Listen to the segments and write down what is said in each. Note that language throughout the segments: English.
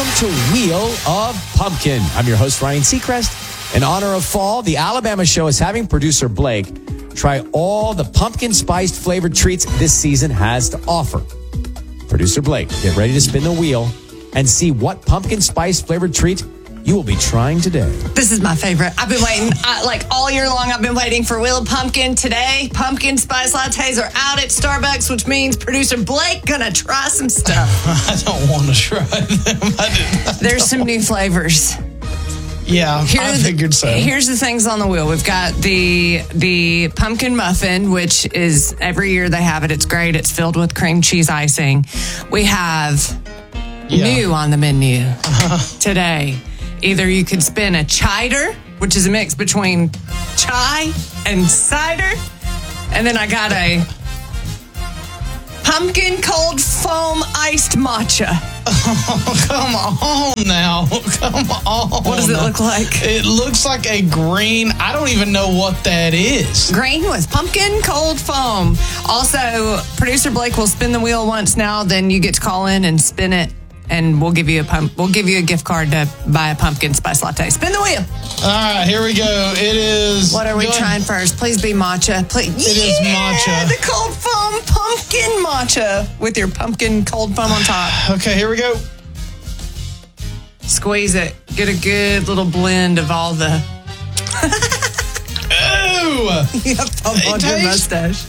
to Wheel of Pumpkin. I'm your host, Ryan Seacrest. In honor of fall, the Alabama Show is having producer Blake try all the pumpkin-spiced flavored treats this season has to offer. Producer Blake, get ready to spin the wheel and see what pumpkin-spiced flavored treat you will be trying today. This is my favorite. I've been waiting, all year long, I've been waiting for Wheel of Pumpkin. Today, pumpkin spice lattes are out at Starbucks, which means producer Blake gonna try some stuff. I don't want to try them. There's some new flavors. Yeah, I figured so. Here's the things on the wheel. We've got the pumpkin muffin, which is every year they have it. It's great. It's filled with cream cheese icing. We have new on the menu today. Either you could spin a chider, which is a mix between chai and cider. And then I got a pumpkin cold foam iced matcha. Oh, come on now. Come on. What does it look like? It looks like a green. I don't even know what that is. Green with pumpkin cold foam. Also, producer Blake will spin the wheel once now. Then you get to call in and spin it. And we'll give you a gift card to buy a pumpkin spice latte. Spin the wheel. All right, here we go. It is. What are we trying first? Please be matcha. Please. It is matcha. The cold foam pumpkin matcha with your pumpkin cold foam on top. Okay, here we go. Squeeze it. Get a good little blend of all the. Ooh! You have foam on your mustache.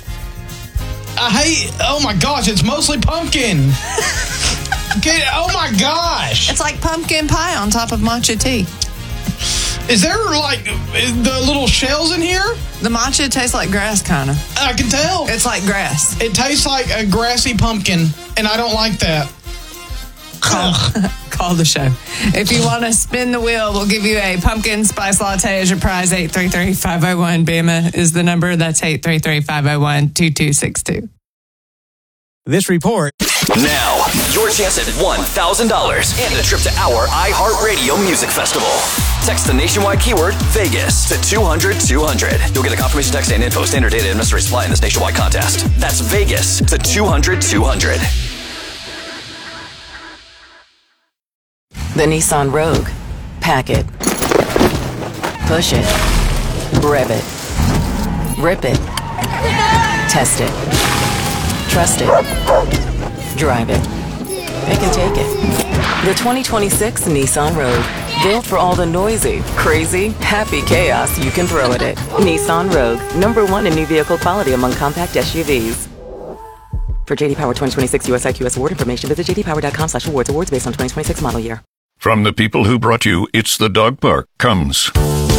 Oh my gosh, it's mostly pumpkin. Oh my gosh. It's like pumpkin pie on top of matcha tea. Is there the little shells in here? The matcha tastes like grass, kind of. I can tell. It's like grass. It tastes like a grassy pumpkin, and I don't like that. Call the show. If you want to spin the wheel, we'll give you a pumpkin spice latte as your prize. 833-501 BAMA is the number. That's 833-501-2262. This report. Now, your chance at $1,000 and a trip to our iHeartRadio Music Festival. Text the nationwide keyword Vegas to 200-200. You'll get a confirmation text and info. Standard data and necessary supply in this nationwide contest. That's Vegas to 200-200. The Nissan Rogue. Pack it. Push it. Rev it. Rip it. Test it. Trust it. Drive it. They can take it. The 2026 Nissan Rogue. Built for all the noisy, crazy, happy chaos you can throw at it. Nissan Rogue. #1 in new vehicle quality among compact SUVs. For J.D. Power 2026 US IQS award information, visit jdpower.com/awards. Awards based on 2026 model year. From the people who brought you It's the Dog Park comes